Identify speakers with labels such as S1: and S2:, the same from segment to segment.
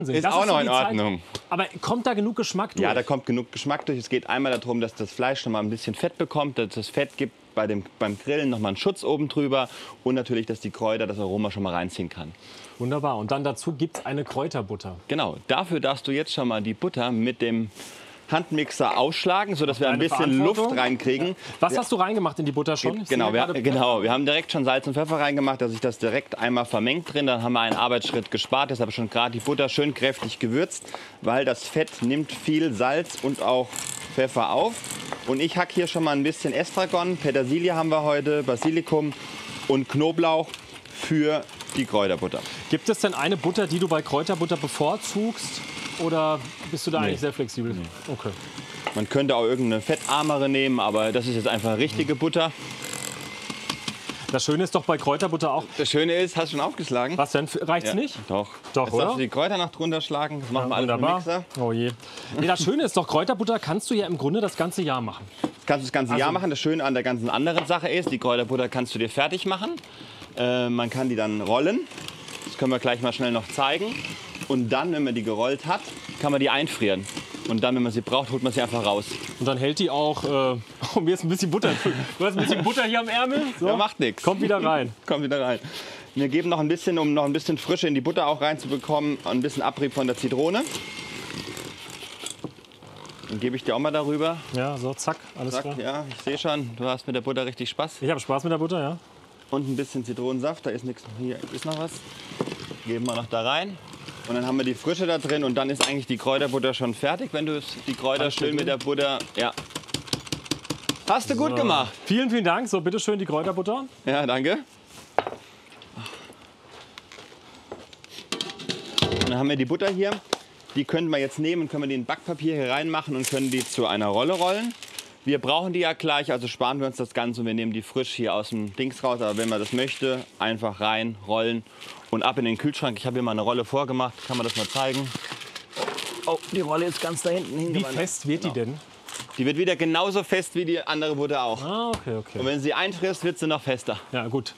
S1: Ist
S2: das
S1: auch
S2: ist
S1: noch
S2: so
S1: in
S2: die Zeit.
S1: Ordnung.
S2: Aber kommt da genug Geschmack durch?
S1: Ja, da kommt genug Geschmack durch. Es geht einmal darum, dass das Fleisch noch mal ein bisschen Fett bekommt. Dass das Fett gibt beim Grillen noch mal einen Schutz oben drüber. Und natürlich, dass die Kräuter das Aroma schon mal reinziehen kann.
S2: Wunderbar. Und dann dazu gibt es eine Kräuterbutter.
S1: Genau, dafür darfst du jetzt schon mal die Butter mit dem Handmixer ausschlagen, sodass wir ein
S2: Deine
S1: bisschen Luft
S2: Verantwortung.
S1: reinkriegen.
S2: Was hast du reingemacht in die Butter schon? Ich
S1: Genau,
S2: sehe gerade-
S1: wir haben direkt schon Salz und Pfeffer reingemacht, dass sich das direkt einmal vermengt drin. Dann haben wir einen Arbeitsschritt gespart. Deshalb schon gerade die Butter schön kräftig gewürzt, weil das Fett nimmt viel Salz und auch Pfeffer auf. Und ich hacke hier schon mal ein bisschen Estragon, Petersilie haben wir heute, Basilikum und Knoblauch für die Kräuterbutter.
S2: Gibt es denn eine Butter, die du bei Kräuterbutter bevorzugst? Oder bist du da eigentlich sehr flexibel? Okay.
S1: Man könnte auch irgendeine fettarmere nehmen, aber das ist jetzt einfach richtige Butter.
S2: Das Schöne ist doch bei Kräuterbutter auch.
S1: Das Schöne ist, hast du schon aufgeschlagen?
S2: Was denn? Reicht's
S1: Ja,
S2: nicht?
S1: Doch.
S2: Doch,
S1: Jetzt
S2: oder?
S1: darfst du die Kräuter noch drunter schlagen. Das machen wir alles im Mixer.
S2: Oh je. Nee, das Schöne ist doch, Kräuterbutter kannst du ja im Grunde das ganze Jahr machen.
S1: Das kannst du das ganze Jahr machen. Das Schöne an der ganzen anderen Sache ist, die Kräuterbutter kannst du dir fertig machen. Man kann die dann rollen. Das können wir gleich mal schnell noch zeigen. Und dann, wenn man die gerollt hat, kann man die einfrieren. Und dann, wenn man sie braucht, holt man sie einfach raus.
S2: Und dann hält die auch. Oh, mir ist ein bisschen Butter. Du hast ein bisschen Butter hier am Ärmel. So.
S1: Ja, macht nichts.
S2: Kommt wieder rein.
S1: Kommt wieder rein. Wir geben noch ein bisschen, um noch ein bisschen Frische in die Butter auch reinzubekommen, ein bisschen Abrieb von der Zitrone. Dann gebe ich dir auch mal darüber.
S2: Ja, so, zack, alles
S1: Zack,
S2: klar.
S1: ja, ich sehe schon, du hast mit der Butter richtig Spaß.
S2: Ich habe Spaß mit der Butter, ja.
S1: Und ein bisschen Zitronensaft, da ist nichts. Hier ist noch was. Geben wir noch da rein. Und dann haben wir die Frische da drin und dann ist eigentlich die Kräuterbutter schon fertig, wenn du die Kräuter
S2: Kannst du
S1: schön mit der Butter. Ja. Hast du gut gemacht.
S2: Vielen, vielen Dank. So, bitteschön die Kräuterbutter.
S1: Ja, danke. Und dann haben wir die Butter hier. Die können wir jetzt nehmen und können wir die in Backpapier hier reinmachen und können die zu einer Rolle rollen. Wir brauchen die ja gleich, also sparen wir uns das Ganze und wir nehmen die frisch hier aus dem Dings raus. Aber wenn man das möchte, einfach rein, rollen und ab in den Kühlschrank. Ich habe hier mal eine Rolle vorgemacht, kann man das mal zeigen. Oh, die Rolle ist ganz da hinten
S2: Wie
S1: hingewandert.
S2: fest wird die denn?
S1: Die wird wieder genauso fest wie die andere Butter auch.
S2: Ah, okay, okay.
S1: Und wenn sie einfrisst, wird sie noch fester.
S2: Ja, gut.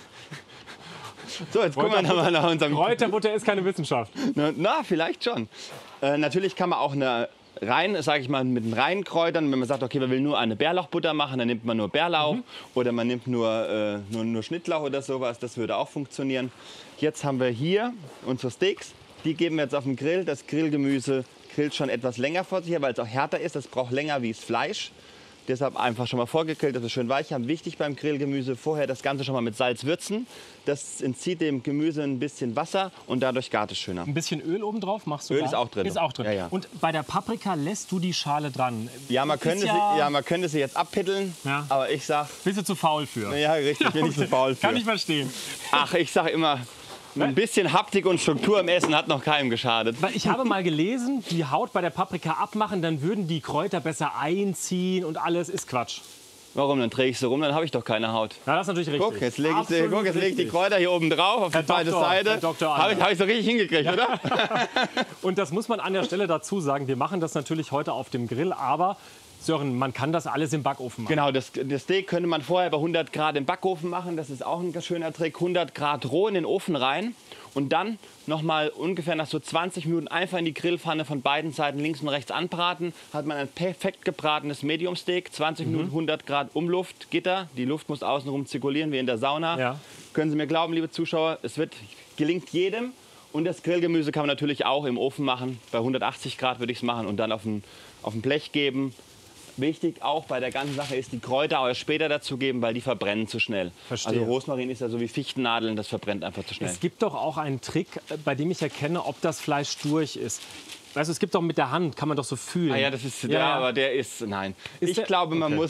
S1: So, jetzt gucken wir nochmal nach unserem...
S2: Kräuterbutter ist keine Wissenschaft.
S1: Na, vielleicht schon. Natürlich kann man auch eine rein, sage ich mal, mit den reinen Kräutern, wenn man sagt, okay, man will nur eine Bärlauchbutter machen, dann nimmt man nur Bärlauch oder man nimmt nur Schnittlauch oder sowas, das würde auch funktionieren. Jetzt haben wir hier unsere Steaks, die geben wir jetzt auf den Grill. Das Grillgemüse grillt schon etwas länger vor sich her, weil es auch härter ist, das braucht länger wie das Fleisch. Deshalb einfach schon mal vorgegrillt, dass wir schön weich haben. Wichtig beim Grillgemüse, vorher das Ganze schon mal mit Salz würzen. Das entzieht dem Gemüse ein bisschen Wasser und dadurch gart es schöner.
S2: Ein bisschen Öl oben drauf machst du
S1: Öl
S2: da?
S1: ist auch drin.
S2: Ist auch drin.
S1: Ja, ja.
S2: Und bei der Paprika lässt du die Schale dran.
S1: Ja, man könnte sie jetzt abpitteln,
S2: Ja.
S1: aber ich sag,
S2: Bist du zu faul für?
S1: ja, richtig, bin ich zu faul für.
S2: Kann ich verstehen.
S1: Ach, ich sag immer, ein bisschen Haptik und Struktur im Essen hat noch keinem geschadet.
S2: Weil ich habe mal gelesen, die Haut bei der Paprika abmachen, dann würden die Kräuter besser einziehen und alles ist Quatsch.
S1: Warum? Dann drehe ich sie rum, dann habe ich doch keine Haut.
S2: Ja, das ist natürlich richtig.
S1: Guck, jetzt lege ich,
S2: Absolut
S1: jetzt leg ich die
S2: richtig.
S1: Kräuter hier oben drauf auf
S2: Herr
S1: die zweite
S2: Doktor,
S1: Seite.
S2: Herr Doktor
S1: Habe ich so richtig hingekriegt, oder?
S2: Und das muss man an der Stelle dazu sagen. Wir machen das natürlich heute auf dem Grill, aber Sören, man kann das alles im Backofen machen.
S1: Genau, das Steak könnte man vorher bei 100 Grad im Backofen machen. Das ist auch ein schöner Trick. 100 Grad roh in den Ofen rein und dann noch mal ungefähr nach so 20 Minuten einfach in die Grillpfanne von beiden Seiten links und rechts anbraten. Hat man ein perfekt gebratenes Medium Steak. 20 Minuten 100 Grad Umluft, Gitter. Die Luft muss außenrum zirkulieren wie in der Sauna.
S2: Ja.
S1: Können Sie mir glauben, liebe Zuschauer, gelingt jedem. Und das Grillgemüse kann man natürlich auch im Ofen machen. Bei 180 Grad würde ich es machen und dann auf ein Blech geben. Wichtig auch bei der ganzen Sache ist, die Kräuter auch erst später dazu geben, weil die verbrennen zu schnell.
S2: Verstehe.
S1: Also Rosmarin ist ja so wie Fichtennadeln, das verbrennt einfach zu schnell.
S2: Es gibt doch auch einen Trick, bei dem ich erkenne, ob das Fleisch durch ist. Weißt du, es gibt doch mit der Hand, kann man doch so fühlen.
S1: Ah ja, das ist,
S2: Ja.
S1: aber der ist, nein.
S2: Ist
S1: Ich
S2: der-
S1: glaube,
S2: okay.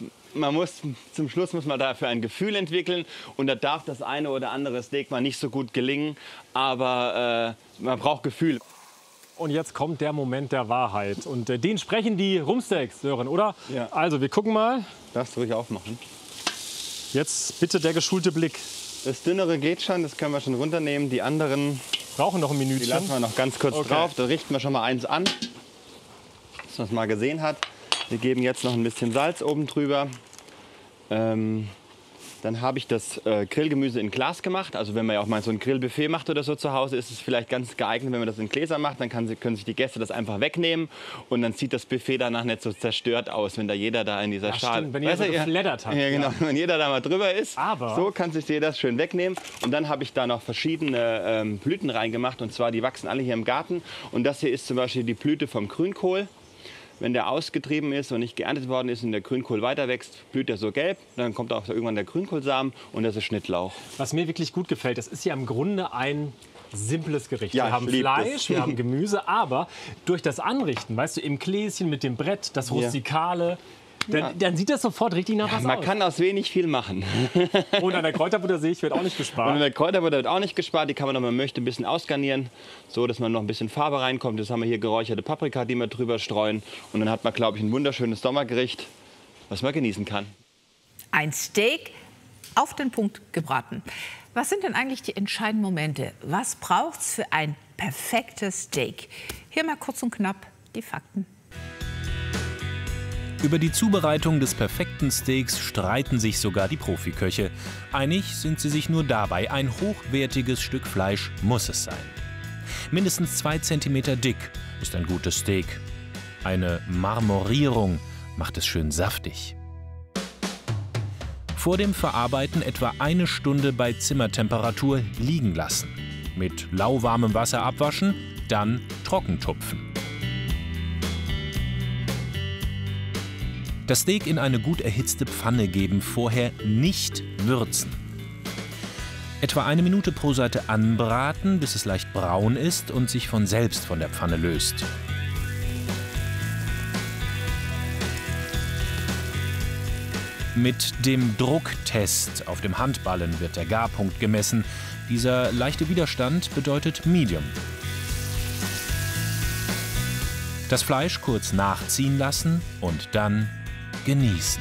S1: zum Schluss muss man dafür ein Gefühl entwickeln und da darf das eine oder andere Steak mal nicht so gut gelingen, aber man braucht Gefühl.
S2: Und jetzt kommt der Moment der Wahrheit. Und den sprechen die Rumsteaks, Sören, oder?
S1: Ja.
S2: Also, wir gucken mal.
S1: Darfst du ruhig aufmachen.
S2: Jetzt bitte der geschulte Blick.
S1: Das dünnere geht schon, das können wir schon runternehmen. Die anderen,
S2: Brauchen noch ein
S1: die
S2: Minütchen.
S1: lassen wir noch ganz kurz
S2: Okay.
S1: drauf. Da richten wir schon mal eins an, dass man es mal gesehen hat. Wir geben jetzt noch ein bisschen Salz oben drüber. Dann habe ich das Grillgemüse in Glas gemacht. Also wenn man ja auch mal so ein Grillbuffet macht oder so zu Hause, ist es vielleicht ganz geeignet, wenn man das in Gläser macht. Dann können sich die Gäste das einfach wegnehmen und dann sieht das Buffet danach nicht so zerstört aus, wenn da jeder da in dieser Schale...
S2: Stimmt, wenn jeder so geflattert hat.
S1: Ja, genau. Ja. Wenn jeder da mal drüber ist,
S2: aber
S1: so kann sich jeder das schön wegnehmen. Und dann habe ich da noch verschiedene Blüten reingemacht. Und zwar, die wachsen alle hier im Garten. Und das hier ist zum Beispiel die Blüte vom Grünkohl. Wenn der ausgetrieben ist und nicht geerntet worden ist und der Grünkohl weiter wächst, blüht er so gelb. Dann kommt auch irgendwann der Grünkohlsamen und das ist Schnittlauch.
S2: Was mir wirklich gut gefällt, das ist ja im Grunde ein simples Gericht.
S1: Ja,
S2: wir haben Fleisch, wir haben Gemüse, aber durch das Anrichten, weißt du, im Gläschen mit dem Brett, das Rustikale, dann sieht das sofort richtig nach was aus.
S1: Man kann aus wenig viel machen.
S2: Und an der Kräuterbutter, sehe ich, wird auch nicht gespart.
S1: Und an der Kräuterbutter wird auch nicht gespart. Die kann man, wenn man möchte, ein bisschen ausgarnieren, so dass man noch ein bisschen Farbe reinkommt. Jetzt haben wir hier geräucherte Paprika, die wir drüber streuen. Und dann hat man, glaube ich, ein wunderschönes Sommergericht, was man genießen kann.
S3: Ein Steak auf den Punkt gebraten. Was sind denn eigentlich die entscheidenden Momente? Was braucht es für ein perfektes Steak? Hier mal kurz und knapp die Fakten.
S4: Über die Zubereitung des perfekten Steaks streiten sich sogar die Profiköche. Einig sind sie sich nur dabei, ein hochwertiges Stück Fleisch muss es sein. Mindestens 2 Zentimeter dick ist ein gutes Steak. Eine Marmorierung macht es schön saftig. Vor dem Verarbeiten etwa 1 Stunde bei Zimmertemperatur liegen lassen. Mit lauwarmem Wasser abwaschen, dann trockentupfen. Das Steak in eine gut erhitzte Pfanne geben, vorher nicht würzen. Etwa 1 Minute pro Seite anbraten, bis es leicht braun ist und sich von selbst von der Pfanne löst. Mit dem Drucktest auf dem Handballen wird der Garpunkt gemessen. Dieser leichte Widerstand bedeutet Medium. Das Fleisch kurz nachziehen lassen und dann genießen.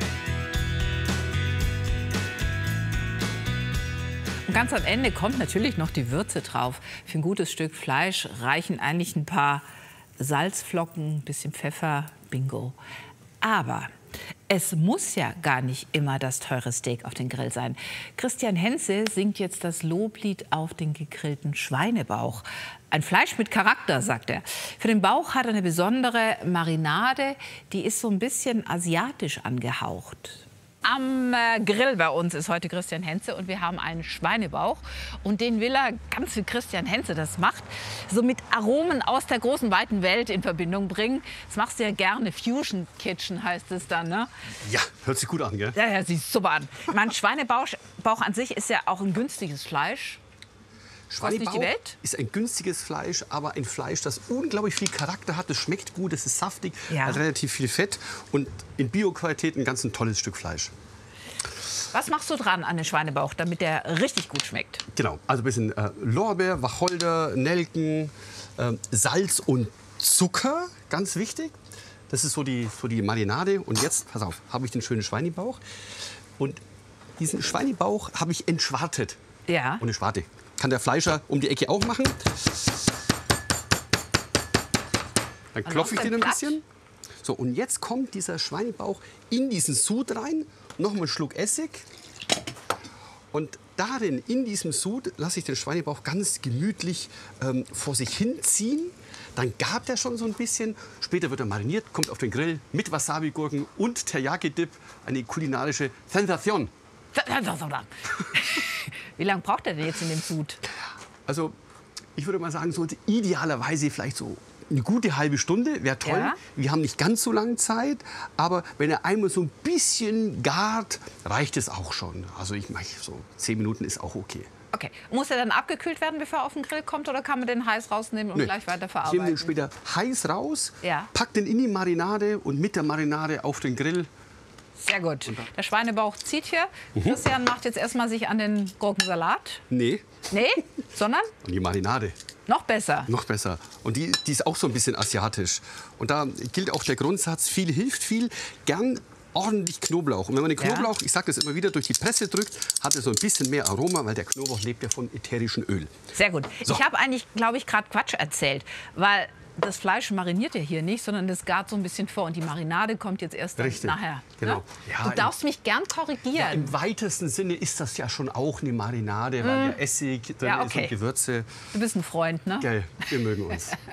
S3: Und ganz am Ende kommt natürlich noch die Würze drauf. Für ein gutes Stück Fleisch reichen eigentlich ein paar Salzflocken, ein bisschen Pfeffer, bingo. Aber es muss ja gar nicht immer das teure Steak auf den Grill sein. Christian Henze singt jetzt das Loblied auf den gegrillten Schweinebauch. Ein Fleisch mit Charakter, sagt er. Für den Bauch hat er eine besondere Marinade, die ist so ein bisschen asiatisch angehaucht. Am Grill bei uns ist heute Christian Henze und wir haben einen Schweinebauch. Und den will er, ganz wie Christian Henze das macht, so mit Aromen aus der großen, weiten Welt in Verbindung bringen. Das machst du ja gerne. Fusion Kitchen heißt es dann, ne?
S5: Ja, hört sich gut an, gell?
S3: Ja, hört sich super an. Mein Schweinebauch an sich ist ja auch ein günstiges Fleisch.
S5: Schweinebauch ist ein günstiges Fleisch, aber ein Fleisch, das unglaublich viel Charakter hat. Es schmeckt gut, es ist saftig, hat relativ viel Fett und in Bio-Qualität ein ganz tolles Stück Fleisch.
S3: Was machst du dran an den Schweinebauch, damit der richtig gut schmeckt?
S5: Genau, also ein bisschen Lorbeer, Wacholder, Nelken, Salz und Zucker, ganz wichtig. Das ist so die Marinade. Und jetzt, pass auf, habe ich den schönen Schweinebauch. Und diesen Schweinebauch habe ich entschwartet.
S3: Ja.
S5: Ohne Schwarte. Kann der Fleischer um die Ecke auch machen. Dann klopfe ich den ein bisschen. So, und jetzt kommt dieser Schweinebauch in diesen Sud rein. Noch mal einen Schluck Essig. Und darin, in diesem Sud, lasse ich den Schweinebauch ganz gemütlich vor sich hinziehen. Dann gart er schon so ein bisschen. Später wird er mariniert, kommt auf den Grill mit Wasabi-Gurken und Teriyaki-Dip. Eine kulinarische Sensation.
S3: Wie lange braucht er denn jetzt in dem Sud?
S5: Also, ich würde mal sagen, so idealerweise vielleicht so eine gute halbe Stunde. Wäre toll.
S3: Ja.
S5: Wir haben nicht ganz so lange Zeit. Aber wenn er einmal so ein bisschen gart, reicht es auch schon. Also, ich mache so 10 Minuten ist auch okay.
S3: Okay. Muss er dann abgekühlt werden, bevor er auf den Grill kommt? Oder kann man den heiß rausnehmen und gleich weiter verarbeiten?
S5: Ich nehme den später heiß raus,
S3: ja.
S5: Pack den in die Marinade und mit der Marinade auf den Grill.
S3: Sehr gut. Der Schweinebauch zieht hier. Christian macht jetzt erstmal sich an den Gurkensalat.
S5: Nee.
S3: Nee? Sondern?
S5: Und die Marinade.
S3: Noch besser.
S5: Noch besser. Und die ist auch so ein bisschen asiatisch. Und da gilt auch der Grundsatz, viel hilft viel. Gern ordentlich Knoblauch. Und wenn man den Knoblauch, ich sage das immer wieder, durch die Presse drückt, hat er so ein bisschen mehr Aroma, weil der Knoblauch lebt ja von ätherischem Öl.
S3: Sehr gut. So. Ich habe eigentlich, glaube ich, gerade Quatsch erzählt. Weil das Fleisch mariniert ja hier nicht, sondern das gart so ein bisschen vor. Und die Marinade kommt jetzt erst dann nachher.
S5: Genau.
S3: Ne?
S5: Ja,
S3: Du darfst mich gern korrigieren.
S5: Ja, im weitesten Sinne ist das ja schon auch eine Marinade, weil der Essig drin ist und Gewürze.
S3: Du bist ein Freund, ne?
S5: Gell, wir mögen uns.